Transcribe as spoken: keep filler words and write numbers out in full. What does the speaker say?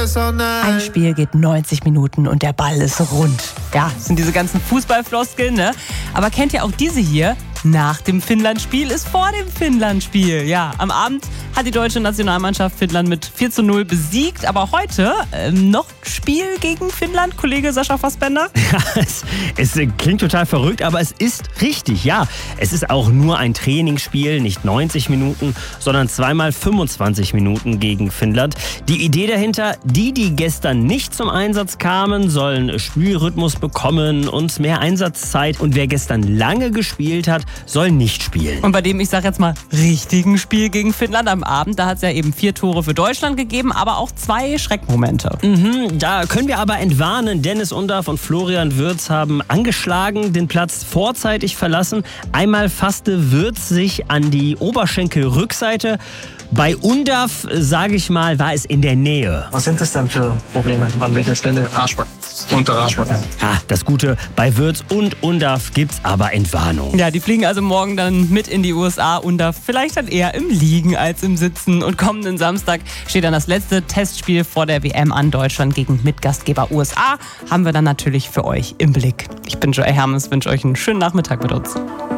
Ein Spiel geht neunzig Minuten und der Ball ist rund. Ja, das sind diese ganzen Fußballfloskeln, ne? Aber kennt ihr auch diese hier? Nach dem Finnland-Spiel ist vor dem Finnland-Spiel. Ja, am Abend hat die deutsche Nationalmannschaft Finnland mit vier zu null besiegt. Aber heute ähm, noch Spiel gegen Finnland, Kollege Sascha Fassbender? Ja, es, es klingt total verrückt, aber es ist richtig, ja. Es ist auch nur ein Trainingsspiel, nicht neunzig Minuten, sondern zweimal fünfundzwanzig Minuten gegen Finnland. Die Idee dahinter, die, die gestern nicht zum Einsatz kamen, sollen Spielrhythmus bekommen und mehr Einsatzzeit. Und wer gestern lange gespielt hat, soll nicht spielen. Und bei dem, ich sage jetzt mal, richtigen Spiel gegen Finnland am Abend, da hat es ja eben vier Tore für Deutschland gegeben, aber auch zwei Schreckmomente. Mhm, da können wir aber entwarnen. Dennis Undaff und Florian Wirtz haben angeschlagen, den Platz vorzeitig verlassen. Einmal fasste Wirtz sich an die Oberschenkelrückseite. Bei Undaff, sage ich mal, war es in der Nähe. Was sind das denn für Probleme? An welcher Stelle? Arschback. Unter Arschback. Ah, das Gute, bei Wirtz und Undaff gibt's aber Entwarnung. Ja, die fliegen also morgen dann mit in die U S A. Undaff vielleicht dann eher im Liegen als im Sitzen. Und kommenden Samstag steht dann das letzte Testspiel vor der W M an. Deutschland gegen Mitgastgeber U S A. Haben wir dann natürlich für euch im Blick. Ich bin Joey Hermes, wünsche euch einen schönen Nachmittag mit uns.